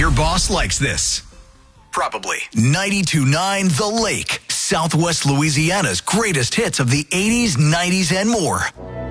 Your boss likes this. Probably. 92.9 The Lake, Southwest Louisiana's greatest hits of the 80s, 90s, and more.